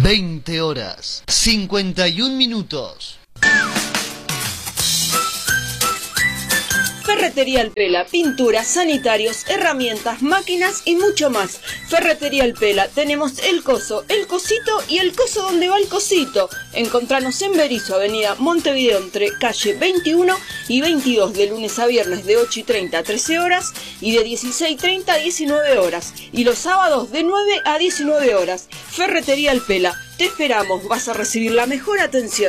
20 horas, 51 minutos. Ferretería El Pela, pinturas, sanitarios, herramientas, máquinas y mucho más. Ferretería El Pela, tenemos el coso, el cosito y el coso donde va el cosito. Encontranos en Berisso, avenida Montevideo, entre calle 21 y 22, de lunes a viernes de 8:30 a 13 horas y de 16:30 a 19 horas. Y los sábados de 9 a 19 horas. Ferretería El Pela, te esperamos, vas a recibir la mejor atención.